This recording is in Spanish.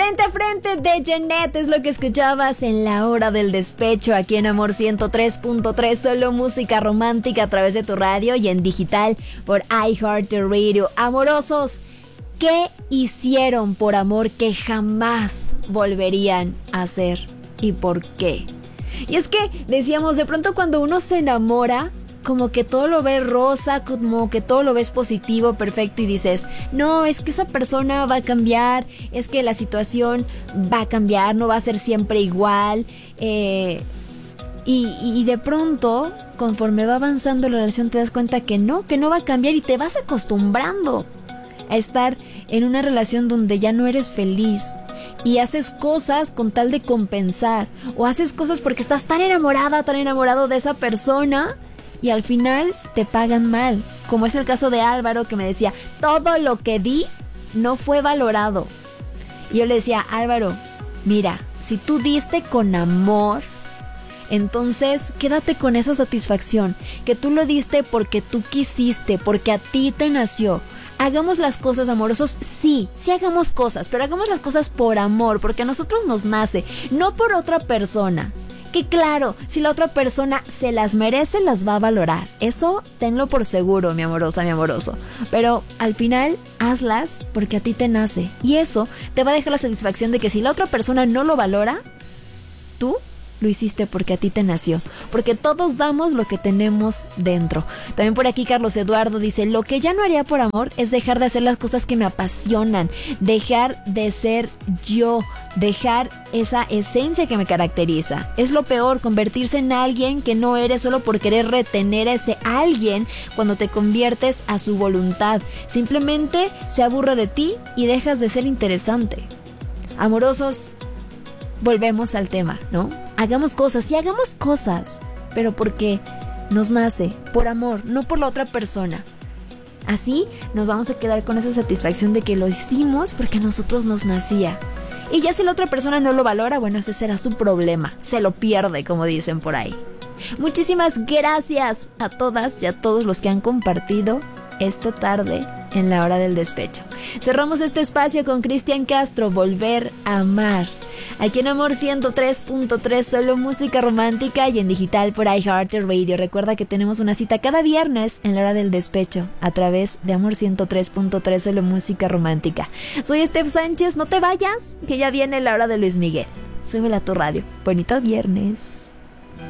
Frente a frente de Jeanette es lo que escuchabas en la hora del despecho aquí en Amor 103.3, solo música romántica a través de tu radio y en digital por iHeartRadio. Amorosos, ¿qué hicieron por amor que jamás volverían a hacer y por qué? Y es que decíamos, de pronto cuando uno se enamora, como que todo lo ves rosa, como que todo lo ves positivo, perfecto, y dices, no, es que esa persona va a cambiar, es que la situación va a cambiar, no va a ser siempre igual, y de pronto, conforme va avanzando la relación, te das cuenta que no va a cambiar y te vas acostumbrando a estar en una relación donde ya no eres feliz y haces cosas con tal de compensar, o haces cosas porque estás tan enamorada, tan enamorado de esa persona, y al final te pagan mal, como es el caso de Álvaro, que me decía, todo lo que di no fue valorado. Y yo le decía, Álvaro, mira, si tú diste con amor, entonces quédate con esa satisfacción, que tú lo diste porque tú quisiste, porque a ti te nació. Hagamos las cosas, amorosos, sí hagamos cosas, pero hagamos las cosas por amor, porque a nosotros nos nace, no por otra persona. Que claro, si la otra persona se las merece, las va a valorar. Eso tenlo por seguro, mi amorosa, mi amoroso. Pero al final, hazlas porque a ti te nace. Y eso te va a dejar la satisfacción de que si la otra persona no lo valora, tú lo hiciste porque a ti te nació. Porque todos damos lo que tenemos dentro. También por aquí Carlos Eduardo dice, lo que ya no haría por amor es dejar de hacer las cosas que me apasionan, dejar de ser yo, dejar esa esencia que me caracteriza. Es lo peor, convertirse en alguien que no eres solo por querer retener a ese alguien cuando te conviertes a su voluntad. Simplemente se aburre de ti y dejas de ser interesante. Amorosos, volvemos al tema, ¿no? Hagamos cosas, sí hagamos cosas, pero porque nos nace, por amor, no por la otra persona. Así nos vamos a quedar con esa satisfacción de que lo hicimos porque a nosotros nos nacía. Y ya si la otra persona no lo valora, bueno, ese será su problema, se lo pierde, como dicen por ahí. Muchísimas gracias a todas y a todos los que han compartido esta tarde en la hora del despecho. Cerramos este espacio con Cristian Castro, Volver a Amar. Aquí en Amor 103.3, solo música romántica y en digital por iHeartRadio. Recuerda que tenemos una cita cada viernes en la hora del despecho a través de Amor 103.3, solo música romántica. Soy Steph Sánchez, no te vayas, que ya viene la hora de Luis Miguel. Súbela a tu radio. Bonito viernes.